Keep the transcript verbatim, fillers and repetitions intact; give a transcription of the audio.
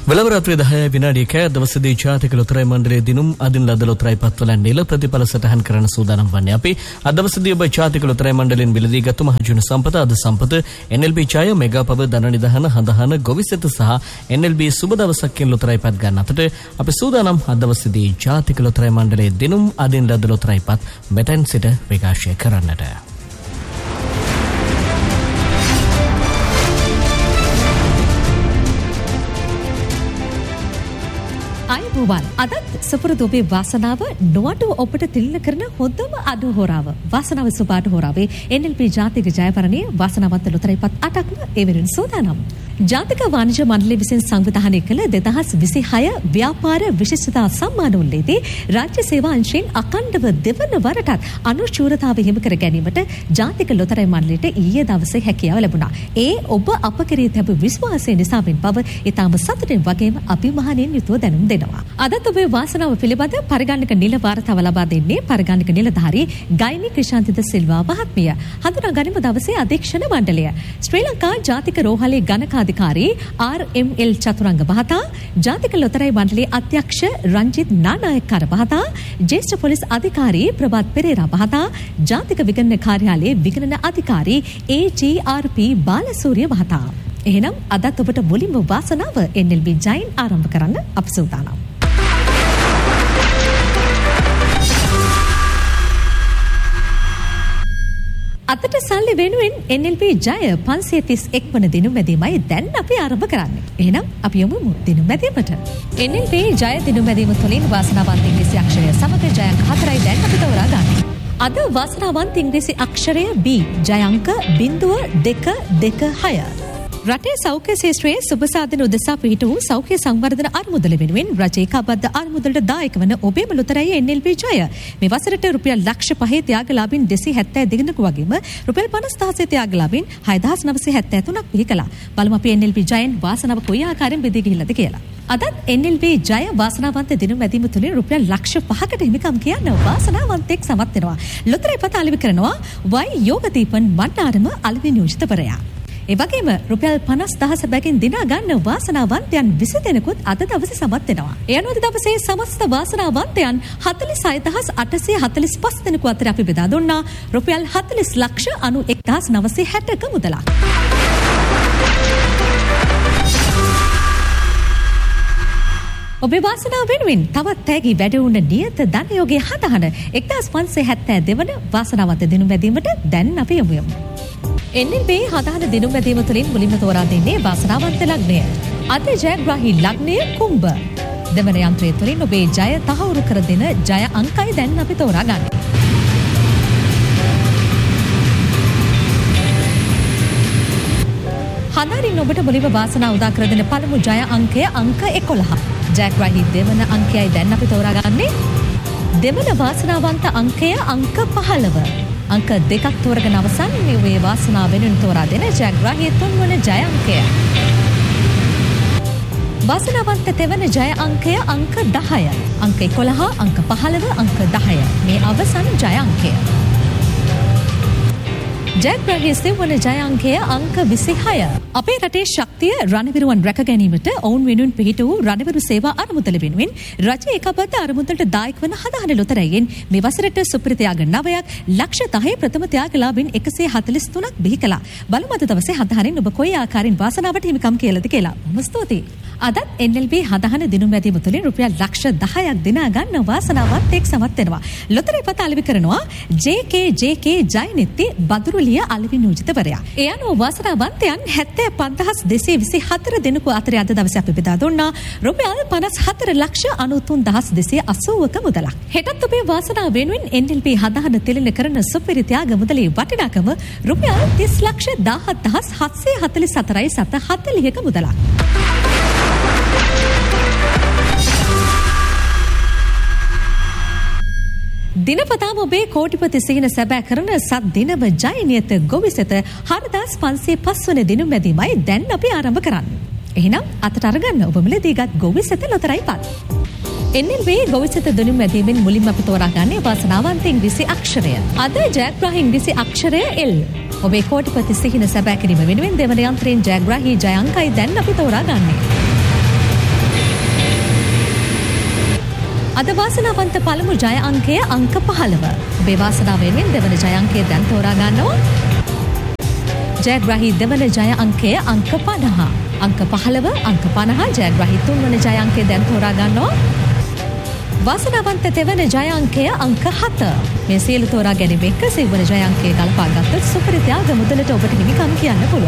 වෙලවරාත්‍රී දහය විනාඩියක දවසේදී ජාතික ලොතරැයි මණ්ඩලයේ දිනුම් අදින් ලද ලොතරැයි පත්වල නිල ප්‍රතිඵල සටහන් කරන සූදානම් වන්නේ. අපි අද දවසේදී ඔබ ජාතික ලොතරැයි මණ්ඩලයෙන් විලදී ගත්තු මහජන සම්පත අද සම්පත එන් එල් බී ජය මෙගා පව ධනනිධාන හඳහන ගොවිසෙත සහ එන් එල් බී සුබ දවසක් කියන ලොතරැයි පත් ගන්න අතට අපි සූදානම් අද දවසේදී ජාතික ලොතරැයි මණ්ඩලයේ දිනුම් අදින් ලද ලොතරැයි පත් මෙතෙන් සිට විකාශය කරන්නට. අයිබෝවන් අදත් සපුරදු ඔබේ වාසනාව නොඅඩුව ඔබට තිළින කරන හොඳම අඩු හොරාව වාසනාව සුබාට හොරාවේ එන් එල් බී ජාතික ජයවරණයේ වාසනාවන්ත ලොතරැයි පත් අටක්ම ඒ වෙනුවෙන් සූදානම්. ජාතික වාණිජ්‍ය මණ්ඩලය විසින් සංවිධානය කළ දෙදහස් විසිහය ව්‍යාපාර විශිෂ්ටතා සම්මාන උළෙලේදී රාජ්‍ය සේවා අංශයෙන් අඛණ්ඩව දෙවන වරටත් අනුශූරතාව හිමි කර ගැනීමට ජාතික ලොතරැයි මණ්ඩලයට ඊයේ දවසේ හැකියාව ලැබුණා. ඒ ඔබ අප කෙරෙහි තිබූ විශ්වාසය නිසාවෙන් බව ඊටම සතුටින් වගේම අභිමානයෙන් යුතුව දැනුම් දෙනවා. අදත් ඔබේ වාසනාව පිළිබඳ පරිගණක නිල වාර්තාව ලබා දෙන්නේ පරිගණක නිලධාරී ගයිනි ක්‍රිෂාන්තිද සිල්වා මහත්මිය. හඳුනා ගනිමු දවසේ අධීක්ෂණ මණ්ඩලය. ශ්‍රී ලංකා ජාතික රෝහලේ ගණක අධිකාරී ආර් එම් එල් චතුරංග මහතා, ජාතික ලොතරැයි මණ්ඩලයේ අධ්‍යක්ෂ රංජිත් නානායක්කර මහතා, ජ්‍යෙෂ්ඨ පොලිස් අධිකාරී ප්‍රභාත් පෙරේරා මහතා, ජාතික විගණන කාර්යාලයේ විගණන අධිකාරී ඒ ජී ආර් පී බාලසූරිය මහතා. එහෙනම් අදත් ඔබට මුලින්ම වාසනාව එන් එල් බී ජයින් ආරම්භ කරන්න අප සූදානම්. අතට සල්ලි වෙනුවෙන් එන් එල් බී ජය පන්සිය තිස් එක් වන දිනුම් මැදීමයි දැන් අපි ආරම්භ කරන්නේ. එහෙනම් අපි යමු දිනුම් මැදීමට. එන් එල් බී ජය දිනුම් මැදීම තුළින් වාසනාවන්ත ඉංග්‍රීසි අක්ෂරය සමග ජය අංක හතරයි දැන් අපි තෝරා ගන්න. අද වාසනාවන්ත ඉංග්‍රීසි අක්ෂරය B ජය අංක බිංදුව දෙක දෙක හය. රටේ සෞඛ්‍ය ශාස්ත්‍රයේ සුබසාධන උදෙසා පිහිට වූ සෞඛ්‍ය සංවර්ධන අරමුදල වෙනුවෙන් රජයේ කාබද්ධ අරමුදලට දායක වන ඔබේම ලොතරැයි එන් එල් බී ජය මේ වසරට රුපියල් ලක්ෂ පහේ ත්‍යාගලාභීන් දෙසිය හැත්තෑ දෙකක වගේම රුපියල් පනස් දහසේ ත්‍යාගලාභීන් හයදහස් නවසිය හැත්තෑ තුනක් බිහි කළා. බලමු අපි එන් එල් බී ජයෙන් වාසනාව කොයි ආකාරයෙන් බෙදී ගිහිල්ලාද කියලා. අදත් එන් එල් බී ජය වාසනාවන්ත දිනුම් මැදීම තුළින් රුපියල් ලක්ෂ පහකට හිමිකම් කියන වාසනාවන්තෙක් සමත් වෙනවා. ලොතරැයි පත අලෙවි කරනවා වයි යෝගදීපන් මණ්ඩාරම අලෙවි නියෝජිතවරයා. ඒ වගේම රුපියල් පනස් දහස බැගින් දිනා ගන්න වාසනාවන්තයන් විසි දෙනෙකුත් අද දවසේ සමත් වෙනවා. ඒ අනුව දවසේ සමස්ත වාසනාවන්තයන් හතළිස් හය දහස් අටසිය හතළිස් පහ දෙනෙකු අතර අපි බෙදා දුන්නා රුපියල් හතළිස් ලක්ෂ අනූඑක් දහස් නවසිය හැටක මුදලක්. ඔබේ වාසනාව වෙනුවෙන් තවත් තෑගි වැඩ වුණ නියත ධනයෝගයේ හතහන එක්දහස් පන්සිය හැත්තෑ දෙවන වාසනාවන්ත දිනුම් මැදීමට දැන් අපි යමු. එන් එල් බී හතහන දිනුම් මැදීම තුළින් මුලින්ම තෝරා දෙන්නේ වාසනාවන්ත ලග්නය. අද ජයග්‍රාහී ලග්නය කුම්භ. දෙවන යන්ත්‍රය තුළින් ඔබේ ජය තහවුරු කර දෙන ජය අංකයි දැන් අපි තෝරා ගන්න. හදාරින් ඔබට මුලින්ම වාසනාව උදා කර දෙන පළමු ජය අංකය අංක එකොළහ. ජයග්‍රාහී දෙවන අංකයයි දැන් අපි තෝරා ගන්නේ. දෙවන වාසනාවන්ත අංකය අංක පහළව. අංක දෙකක් තෝරගෙන අවසන් මේ වාසනාව වෙනුවෙන් තෝරා දෙන ජයග්‍රාහී තුන්වන ජය අංකය. වාසනාවන්ත තෙවන ජය අංකය අංක දහය. අංක එකොළහ, අංක පහළව, අංක දහය. මේ අවසන් ජය අංකය. ජයග්‍රාහී සිව්වන ජය අංකය අංක විසිහය. අපේ රටේ ශක්තිය රණවිරුවන් රැක ගැනීමට ඔවුන් වෙනුවෙන් පිහිට වූ රණවිරු සේවා අරමුදල වෙනුවෙන් රජයේ එකබද්ධ අරමුදලට දායක වන හදහන ලොතරැයියෙන් මේ වසරට සුපිරි ත්‍යාග නවයක් ලක්ෂ දහය ප්‍රථම ත්‍යාගලාභීන් එකසිය හතළිස් තුනක් බිහි කළා. බලමු අද දවසේ හදහනින් ඔබ කොයි ආකාරයෙන් වාසනාවට හිමිකම් කියලාද කියලා. බොහොම ස්තුතියි. අදත් එන් එල් බී හදහන දිනුම් මැදීම තුළින් රුපියල් ලක්ෂ දහයක් දිනා ගන්න වාසනාවත් එක් සමත් වෙනවා. ලොතරැයි පත අලෙවි කරනවා ජේ කේ ජේ කේ ජයනිත්ති බදුරුලිය අලෙවි නියෝජිතවරයා. ඒ අනුව වාසනාවන්තයන් හැත්තෑ පන්දහස් දෙසිය විසි හතර දෙනෙකු අතර අද දවසේ අපි බෙදා දුන්නා රුපියල් පනස් හතර ලක්ෂ අනූතුන් දහස් දෙසිය අසූවක මුදලක්. හෙටත් ඔබේ වාසනාව වෙනුවෙන් එන් එල් බී හදහන තිළින කරන සුපිරි ත්‍යාග මුදලේ වටිනාකම රුපියල් තිස් ලක්ෂ දාහත් දහස් හත්සිය හතළිස් හතරයි සත හතළිහක මුදලක්. දිනපතාම ඔබේ කෝටිපති සිහින සැබෑ කරන සත් දිනම ජය නියත ගොවිසෙත හරදාස් පන්සිය පස් වන දිනුම් මැදීමයි දැන් අපි ආරම්භ කරන්නේ. එහෙනම් අතට අරගන්න ඔබ මිලදීගත් ගොවිසෙත ලොතරැයි පත්. එන් එල් බී ගොවිසෙත දිනුම් මැදීමෙන් මුලින්ම අපි තෝරාගන්නේ වාසනාවන්ත ඉංග්‍රීසි අක්ෂරය. අද ජයග්‍රාහී ඉංග්‍රීසි අක්ෂරය L. ඔබේ කෝටිපති සිහින සැබෑ කිරීම වෙනුවෙන් දෙවන යන්ත්‍රයෙන් ජයග්‍රාහී ජය අංකයි දැන් අපි තෝරාගන්නේ. අද වාසනාවන්ත පළමු ජය අංකය අංක පහළව. ඔබේ වාසනාව වෙනුවෙන් දෙවන ජය අංකය දැන් තෝරා ගන්නවා. ජයග්‍රාහී දෙවන ජය අංකය අංක පනහ. අංක පහළව අංක පනහ ජයග්‍රාහී තුන්වන ජය අංකය දැන් තෝරා ගන්නවා. වාසනාවන්ත තෙවන ජය අංකය අංක හත. මේ සියලු තෝරා ගැනීම එක්ක සිව්වන ජය අංකය ගලපා ගත්තොත් සුපිරි ත්‍යාග මුදලට ඔබට හිමිකම් කියන්න පුළුවන්.